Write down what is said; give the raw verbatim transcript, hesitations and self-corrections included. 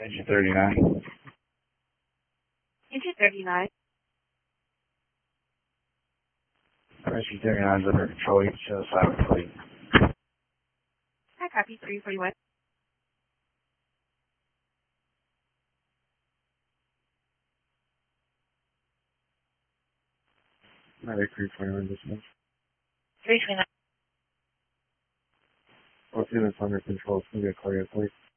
Engine thirty-nine. Engine thirty-nine. Engine thirty-nine is under control. You can show the silent fleet. Hi, copy three forty-one. Medic three forty-one dispatch. three twenty-nine. What's units under control? It's going to be a cardiac fleet.